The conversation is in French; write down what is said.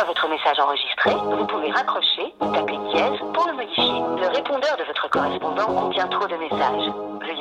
fois votre message enregistré, vous pouvez raccrocher ou taper dièse pour le modifier. Le répondeur de votre correspondant contient trop de messages.